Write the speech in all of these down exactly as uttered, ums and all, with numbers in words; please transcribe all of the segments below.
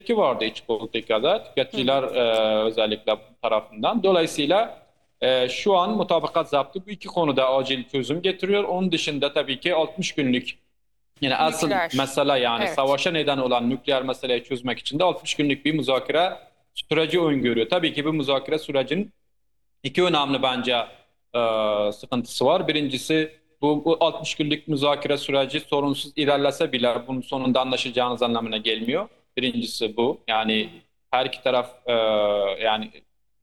tepki vardı iç politikada tüketiciler e, özellikle tarafından. Dolayısıyla e, şu an mutabakat zaptı bu iki konuda acil çözüm getiriyor. Onun dışında tabii ki altmış günlük yani asıl Nükleer. mesele yani Evet. savaşa neden olan nükleer meseleyi çözmek için de altmış günlük bir müzakere süreci öngörüyor. Tabii ki bu müzakere sürecinin iki önemli bence e, sıkıntısı var. Birincisi bu, bu altmış günlük müzakere süreci sorunsuz ilerlese bile bunun sonunda anlaşacağınız anlamına gelmiyor. Birincisi bu. Yani her iki taraf e, yani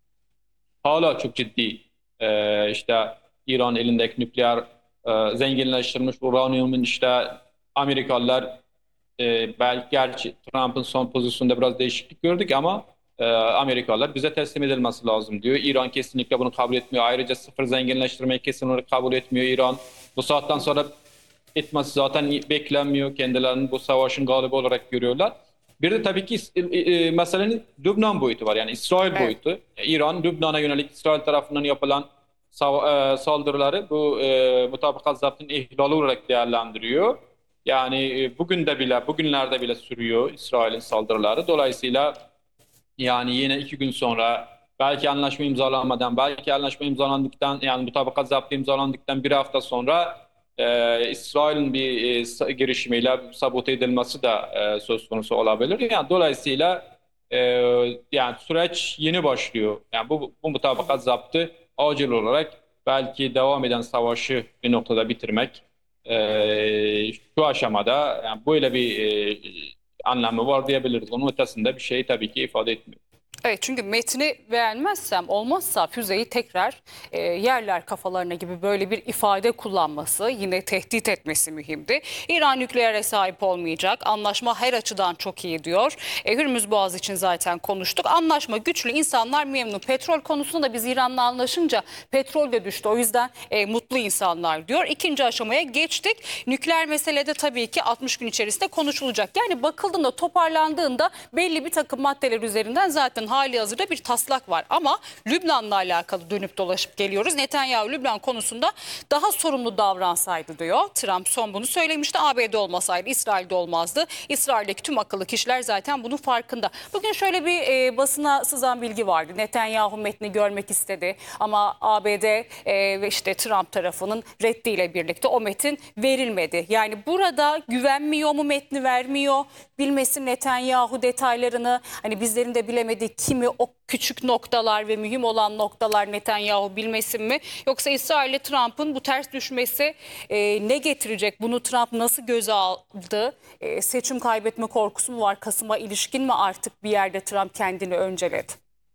hala çok ciddi e, işte İran elindeki nükleer e, zenginleştirilmiş uranyumun işte Amerikalılar e, belki gerçi Trump'ın son pozisyonunda biraz değişiklik gördük ama e, Amerikalılar bize teslim edilmesi lazım diyor. İran kesinlikle bunu kabul etmiyor. Ayrıca sıfır zenginleştirmeyi kesinlikle kabul etmiyor İran. Bu saatten sonra etmesi zaten beklenmiyor. Kendilerini bu savaşın galibi olarak görüyorlar. Bir de tabii ki e, e, meselenin Lübnan boyutu var. Yani İsrail Evet. boyutu. İran, Lübnan'a yönelik İsrail tarafından yapılan sav- e, saldırıları bu e, mutabakat zaptının ihlali olarak değerlendiriyor. Yani e, bugün de bile, bugünlerde bile sürüyor İsrail'in saldırıları. Dolayısıyla yani yine iki gün sonra belki anlaşma imzalanmadan, belki anlaşma imzalandıktan yani mutabakat zaptı imzalandıktan bir hafta sonra e, İsrail'in bir e, girişimiyle sabote edilmesi de e, söz konusu olabilir. Yani dolayısıyla e, yani süreç yeni başlıyor. Yani bu, bu mutabakat zaptı acil olarak belki devam eden savaşı bir noktada bitirmek e, şu aşamada yani böyle bir e, anlamı var diyebiliriz. Onun ötesinde bir şey tabii ki ifade etmiyor. Evet, çünkü metni beğenmezsem olmazsa füzeyi tekrar e, yerler kafalarına gibi böyle bir ifade kullanması, yine tehdit etmesi mühimdi. İran nükleere sahip olmayacak. Anlaşma her açıdan çok iyi diyor. E, Hürmüz Boğazı için zaten konuştuk. Anlaşma güçlü, insanlar memnun. Petrol konusunda biz İran'la anlaşınca petrol de düştü. O yüzden e, mutlu insanlar diyor. İkinci aşamaya geçtik. Nükleer meselede tabii ki altmış gün içerisinde konuşulacak. Yani bakıldığında, toparlandığında belli bir takım maddeler üzerinden zaten hali hazırda bir taslak var. Ama Lübnan'la alakalı dönüp dolaşıp geliyoruz. Netanyahu Lübnan konusunda daha sorumlu davransaydı diyor. Trump son bunu söylemişti. A B D olmasaydı İsrail'de olmazdı. İsrail'deki tüm akıllı kişiler zaten bunun farkında. Bugün şöyle bir e, basına sızan bilgi vardı. Netanyahu metni görmek istedi ama A B D e, ve işte Trump tarafının reddiyle birlikte o metin verilmedi. Yani burada güvenmiyor mu, metni vermiyor? Bilmesin Netanyahu detaylarını, hani bizlerin de bilemediği kimi o küçük noktalar ve mühim olan noktalar Netanyahu bilmesin mi? Yoksa İsrail ile Trump'ın bu ters düşmesi e, ne getirecek? Bunu Trump nasıl göze aldı? E, seçim kaybetme korkusu mu var? Kasım'a ilişkin mi artık bir yerde Trump kendini önceledi?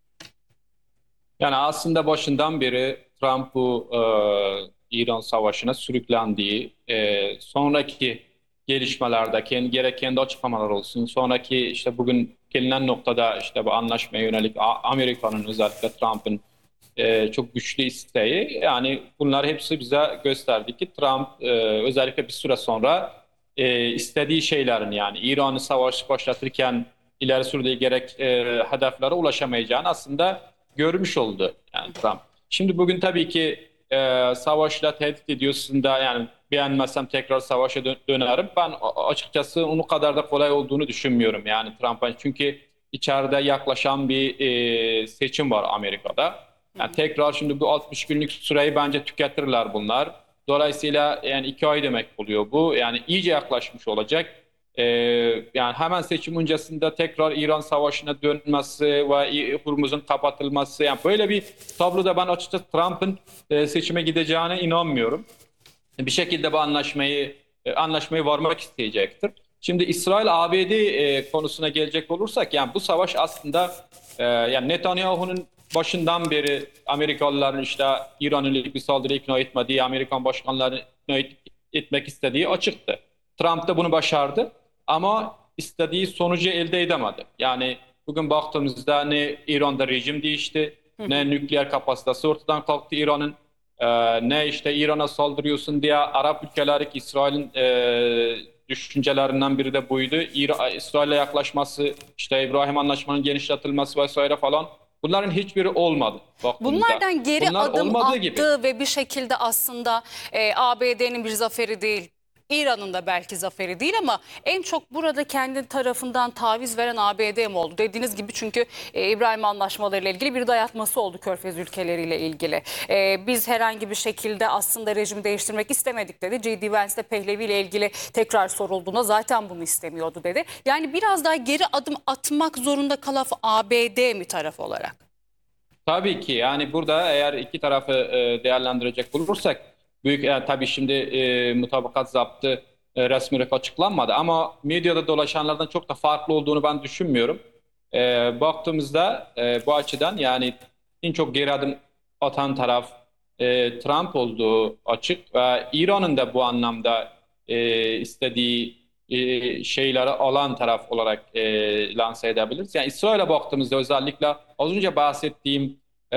Yani aslında başından beri Trump bu e, İran savaşına sürüklendiği, e, sonraki gelişmelerde kendi, gerek kendi açıklamalar olsun, sonraki işte bugün gelinen noktada işte bu anlaşmaya yönelik A- Amerika'nın özellikle Trump'ın e, çok güçlü isteği. Yani bunlar hepsi bize gösterdi ki Trump e, özellikle bir süre sonra e, istediği şeylerin yani İran'ı savaş başlatırken ileri sürdüğü gerek e, hedeflere ulaşamayacağını aslında görmüş oldu yani Trump. Şimdi bugün tabii ki e, savaşla tehdit ediyorsun da yani beğenmezsem tekrar savaşa dö- dönerim. Ben a- açıkçası onu kadar da kolay olduğunu düşünmüyorum yani Trump'a. Çünkü içeride yaklaşan bir e, seçim var Amerika'da. Yani tekrar şimdi bu altmış günlük süreyi bence tüketirler bunlar. Dolayısıyla yani iki ay demek oluyor bu. Yani iyice yaklaşmış olacak. Ee, yani hemen seçim öncesinde tekrar İran savaşına dönmesi ve Hormuz'un kapatılması. Yani böyle bir tabloda ben açıkçası Trump'ın e, seçime gideceğine inanmıyorum. Bir şekilde bu anlaşmayı e, anlaşmayı varmak isteyecektir. Şimdi İsrail A B D e, konusuna gelecek olursak yani bu savaş aslında e, yani Netanyahu'nun başından beri Amerikalıların işte İran'a yönelik bir saldırı ikna etmediği, Amerikan başkanlarını ikna et- etmek istediği açıktı. Trump da bunu başardı ama istediği sonucu elde edemedi. Yani bugün baktığımızda ne İran'da rejim değişti, ne nükleer kapasitesi ortadan kalktı İran'ın. Ee, ne işte İran'a saldırıyorsun diye Arap ülkeleri ki İsrail'in e, düşüncelerinden biri de buydu. İra, İsrail'e yaklaşması, işte İbrahim Anlaşmanı'nın genişletilmesi vesaire falan bunların hiçbiri olmadı baktığımızda. Bunlardan geri Bunlar adım olmadığı gibi. attı ve bir şekilde aslında e, A B D'nin bir zaferi değil, İran'ın da belki zaferi değil ama en çok burada kendi tarafından taviz veren A B D mi oldu? Dediğiniz gibi çünkü e, İbrahim Anlaşmaları ile ilgili bir dayatması oldu Körfez ülkeleriyle ilgili. E, biz herhangi bir şekilde aslında rejimi değiştirmek istemedik dedi. J D Vance de Pehlevi ile ilgili tekrar sorulduğunda zaten bunu istemiyordu dedi. Yani biraz daha geri adım atmak zorunda kalan A B D mi taraf olarak? Tabii ki yani burada eğer iki tarafı e, değerlendirecek olursak büyük yani tabii şimdi e, mutabakat zaptı e, resmi olarak açıklanmadı ama medyada dolaşanlardan çok da farklı olduğunu ben düşünmüyorum. E, baktığımızda e, bu açıdan yani en çok geri adım atan taraf e, Trump olduğu açık ve İran'ın da bu anlamda e, istediği e, şeyleri alan taraf olarak e, lanse edebiliriz. Yani İsrail'e baktığımızda özellikle az önce bahsettiğim e,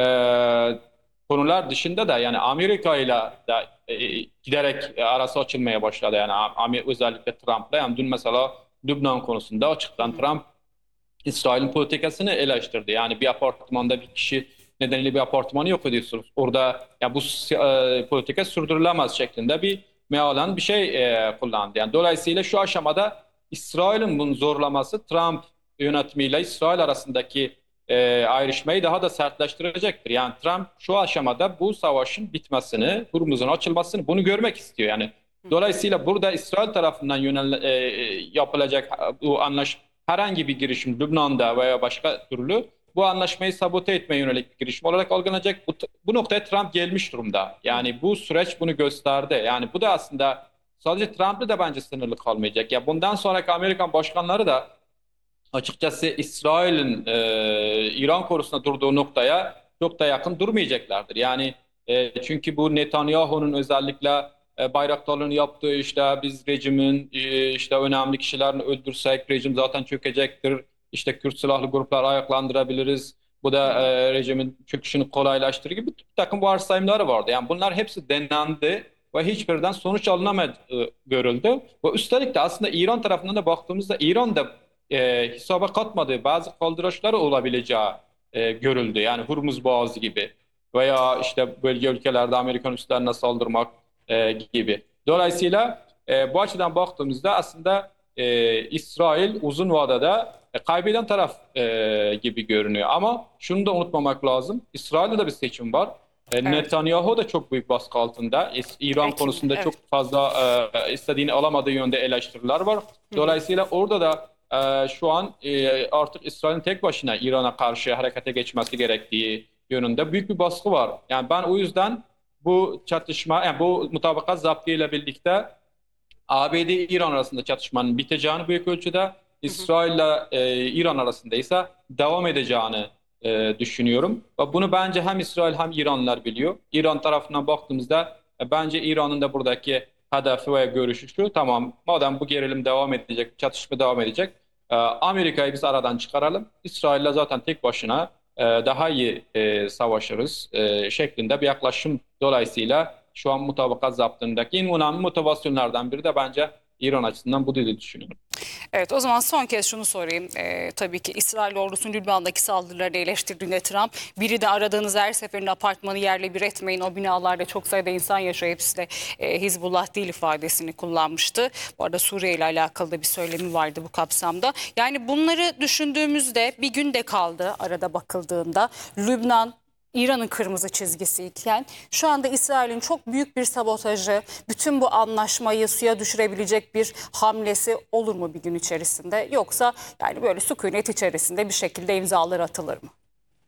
konular dışında da yani Amerika ile de e, giderek arası açılmaya başladı. Yani Am- özellikle Trump'la. Yani dün mesela Lübnan konusunda açıktan Trump İsrail'in politikasını eleştirdi. Yani bir apartmanda bir kişi nedeniyle bir apartmanı yok ediyorsunuz. Orada ya bu e, politika sürdürülemez şeklinde bir mealen bir şey e, kullandı. Yani dolayısıyla şu aşamada İsrail'in bunu zorlaması Trump yönetimiyle İsrail arasındaki e, ayrışmayı daha da sertleştirecektir. Yani Trump şu aşamada bu savaşın bitmesini, Hürmüz'ün açılmasını bunu görmek istiyor. Yani dolayısıyla burada İsrail tarafından yönel, e, yapılacak bu anlaşma herhangi bir girişim Lübnan'da veya başka türlü bu anlaşmayı sabote etmeye yönelik bir girişim olarak algılanacak. Bu, bu noktaya Trump gelmiş durumda. Yani bu süreç bunu gösterdi. Yani bu da aslında sadece Trump'la da bence sınırlı kalmayacak. Ya bundan sonraki Amerikan başkanları da açıkçası İsrail'in e, İran konusunda durduğu noktaya çok da yakın durmayacaklardır. Yani e, çünkü bu Netanyahu'nun özellikle e, bayraktarlığını yaptığı işte biz rejimin e, işte önemli kişilerini öldürsek rejim zaten çökecektir. İşte Kürt silahlı gruplar ayaklandırabiliriz. Bu da e, rejimin çöküşünü kolaylaştırır gibi bir takım varsayımları vardı. Yani bunlar hepsi denendi ve hiçbirinden sonuç alınamadı e, görüldü. Ve üstelik de aslında İran tarafından da baktığımızda İran da e, hesaba katmadığı bazı kaldıraçları olabileceği e, görüldü. Yani Hurmuz Boğazı gibi veya işte bölge ülkelerde Amerikan üslerine saldırmak e, gibi. Dolayısıyla e, bu açıdan baktığımızda aslında e, İsrail uzun vadede e, kaybeden taraf e, gibi görünüyor. Ama şunu da unutmamak lazım. İsrail'de de bir seçim var. E, Evet. Netanyahu da çok büyük baskı altında. İs- İran Ekim'de. konusunda çok Evet. fazla e, istediğini alamadığı yönde eleştiriler var. Hı hı. Dolayısıyla orada da e, şu an e, artık İsrail'in tek başına İran'a karşı harekete geçmesi gerektiği yönünde büyük bir baskı var. Yani ben o yüzden bu çatışma, yani bu mutabakat zaptıyla birlikte A B D-İran arasında çatışmanın biteceğini büyük ölçüde, Hı hı. İsrail ile e, İran arasında ise devam edeceğini e, düşünüyorum. Ve bunu bence hem İsrail hem İranlılar biliyor. İran tarafından baktığımızda e, bence İran'ın da buradaki hedefi ve görüşü şu: tamam, madem bu gerilim devam edecek, çatışma devam edecek, e, Amerika'yı biz aradan çıkaralım. İsrail'le zaten tek başına e, daha iyi e, savaşırız e, şeklinde bir yaklaşım. Dolayısıyla şu an mutabakat zaptındaki en önemli motivasyonlardan biri de bence İran açısından bu diye düşünüyorum. Evet, o zaman son kez şunu sorayım. Ee, tabii ki İsrail ordusunun Lübnan'daki saldırılarını eleştirdiğinde Trump, biri de aradığınız her seferinde apartmanı yerle bir etmeyin, o binalarda çok sayıda insan yaşıyor, hepsi de e, Hizbullah değil ifadesini kullanmıştı. Bu arada Suriye ile alakalı da bir söylemi vardı bu kapsamda. Yani bunları düşündüğümüzde bir gün de kaldı arada bakıldığında. Lübnan İran'ın kırmızı çizgisiyken şu anda İsrail'in çok büyük bir sabotajı, bütün bu anlaşmayı suya düşürebilecek bir hamlesi olur mu bir gün içerisinde? Yoksa yani böyle sükunet içerisinde bir şekilde imzalar atılır mı?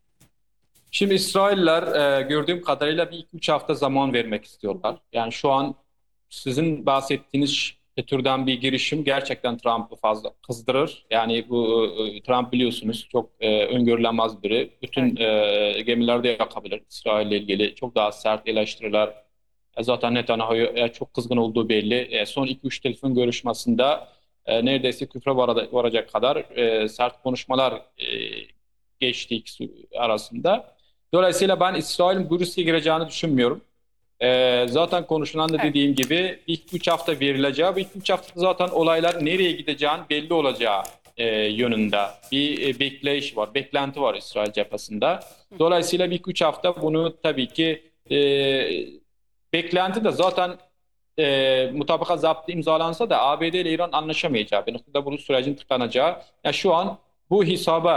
Şimdi İsrailler e, gördüğüm kadarıyla bir iki üç hafta zaman vermek istiyorlar. Yani şu an sizin bahsettiğiniz türden bir girişim gerçekten Trump'ı fazla kızdırır. Yani bu e, Trump biliyorsunuz çok e, öngörülemez biri. Evet. Bütün e, gemilerde yakabilir. İsrail'le ilgili çok daha sert eleştiriler. E, zaten Netanyahu'ya e, çok kızgın olduğu belli. E, son iki üç telefon görüşmesinde e, neredeyse küfre vara- varacak kadar e, sert konuşmalar e, geçti ikisi arasında. Dolayısıyla ben İsrail'in bu riske gireceğini düşünmüyorum. Ee, zaten konuşulan da Evet. dediğim gibi ilk üç hafta verileceği, bu ilk üç haftada zaten olaylar nereye gideceğin belli olacağı e, yönünde bir e, bekleyiş var, beklenti var İsrail cephesinde. Dolayısıyla bir iki üç hafta bunu tabii ki e, beklenti de zaten e, mutabakat zaptı imzalansa da A B D ile İran anlaşamayacağı bir noktada bunun sürecin tıkanacağı. Ya şu an bu hesaba